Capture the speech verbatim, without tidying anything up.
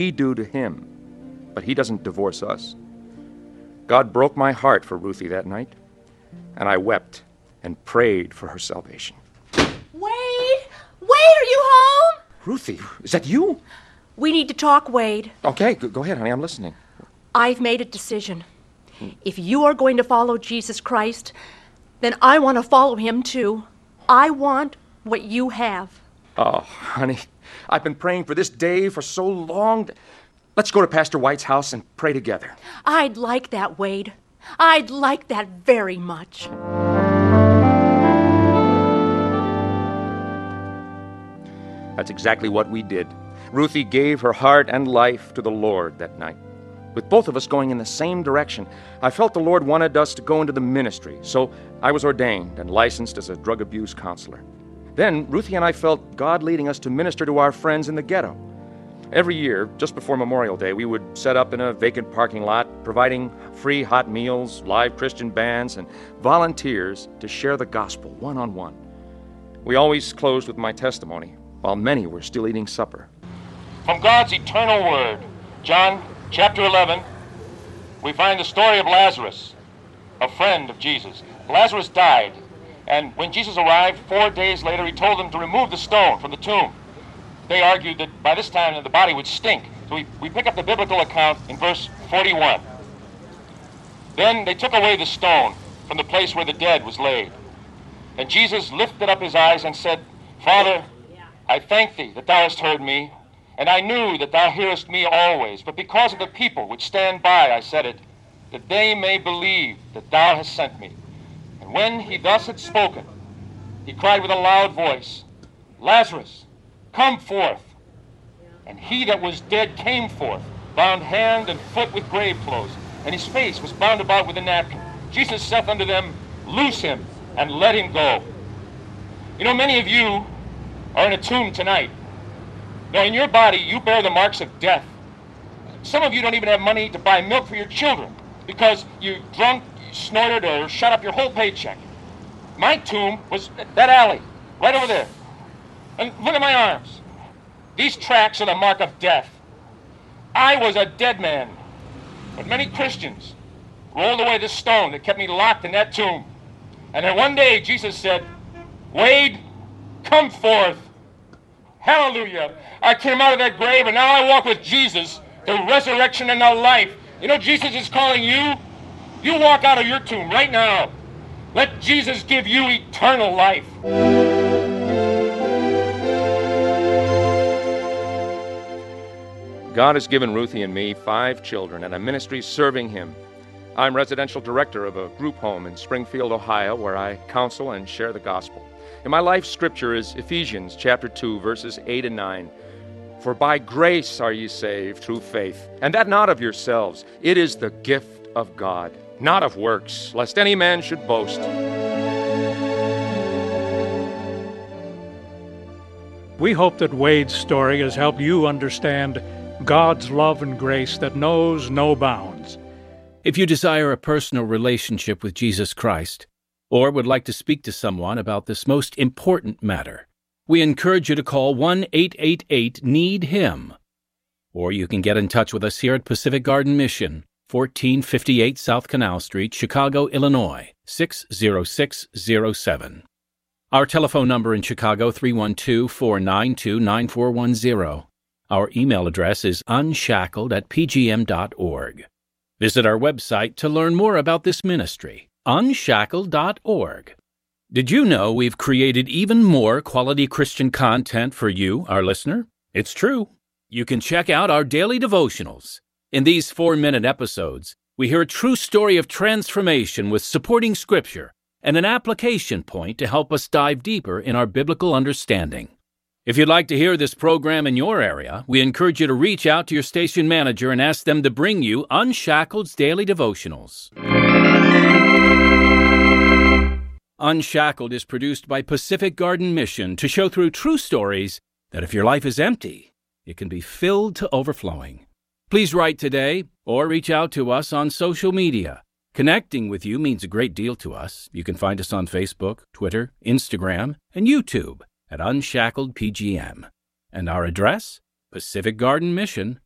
we do to him, but he doesn't divorce us. God broke my heart for Ruthie that night, and I wept and prayed for her salvation. Wade! Wade, are you home? Ruthie, is that you? We need to talk, Wade. Okay, go, go ahead, honey, I'm listening. I've made a decision. If you are going to follow Jesus Christ, then I want to follow him too. I want what you have. Oh, honey, I've been praying for this day for so long. Let's go to Pastor White's house and pray together. I'd like that, Wade. I'd like that very much. That's exactly what we did. Ruthie gave her heart and life to the Lord that night. With both of us going in the same direction, I felt the Lord wanted us to go into the ministry, so I was ordained and licensed as a drug abuse counselor. Then Ruthie and I felt God leading us to minister to our friends in the ghetto. Every year, just before Memorial Day, we would set up in a vacant parking lot, providing free hot meals, live Christian bands, and volunteers to share the gospel one-on-one. We always closed with my testimony, while many were still eating supper. From God's eternal word, John chapter eleven, we find the story of Lazarus, a friend of Jesus. Lazarus died, and when Jesus arrived four days later, he told them to remove the stone from the tomb. They argued that by this time the body would stink. So we, we pick up the biblical account in verse forty-one. Then they took away the stone from the place where the dead was laid. And Jesus lifted up his eyes and said, Father, I thank thee that thou hast heard me, and I knew that thou hearest me always. But because of the people which stand by, I said it, that they may believe that thou hast sent me. And when he thus had spoken, he cried with a loud voice, Lazarus, come forth. And he that was dead came forth, bound hand and foot with grave clothes, and his face was bound about with a napkin. Jesus saith unto them, Loose him, and let him go. You know, many of you are in a tomb tonight. Now, in your body, you bear the marks of death. Some of you don't even have money to buy milk for your children because you drunk, you snorted, or shut up your whole paycheck. My tomb was that alley, right over there. And look at my arms. These tracks are the mark of death. I was a dead man. But many Christians rolled away the stone that kept me locked in that tomb. And then one day, Jesus said, Wade, come forth. Hallelujah. I came out of that grave, and now I walk with Jesus, the resurrection and the life. You know, Jesus is calling you. You walk out of your tomb right now. Let Jesus give you eternal life. God has given Ruthie and me five children and a ministry serving him. I'm residential director of a group home in Springfield, Ohio, where I counsel and share the gospel. And my life scripture is Ephesians chapter two, verses eight and nine. For by grace are ye saved through faith, and that not of yourselves. It is the gift of God, not of works, lest any man should boast. We hope that Wade's story has helped you understand God's love and grace that knows no bounds. If you desire a personal relationship with Jesus Christ, or would like to speak to someone about this most important matter, we encourage you to call one eight eight eight need him. Or you can get in touch with us here at Pacific Garden Mission, fourteen fifty-eight South Canal Street, Chicago, Illinois, six zero six zero seven. Our telephone number in Chicago, three one two, four nine two, nine four one zero. Our email address is unshackled at p g m dot org. Visit our website to learn more about this ministry, unshackled dot org. Did you know we've created even more quality Christian content for you, our listener? It's true. You can check out our daily devotionals. In these four-minute episodes, we hear a true story of transformation with supporting scripture and an application point to help us dive deeper in our biblical understanding. If you'd like to hear this program in your area, we encourage you to reach out to your station manager and ask them to bring you Unshackled's daily devotionals. Unshackled is produced by Pacific Garden Mission to show through true stories that if your life is empty, it can be filled to overflowing. Please write today or reach out to us on social media. Connecting with you means a great deal to us. You can find us on Facebook, Twitter, Instagram, and YouTube at Unshackled P G M. And our address, Pacific Garden Mission,